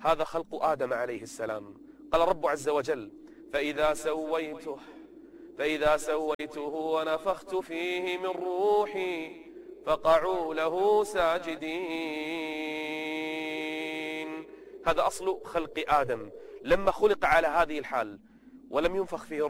هذا خلق آدم عليه السلام. قال رب عز وجل: فإذا سويته ونفخت فيه من روحي فقعوا له ساجدين. هذا أصل خلق آدم، لما خلق على هذه الحال ولم ينفخ فيه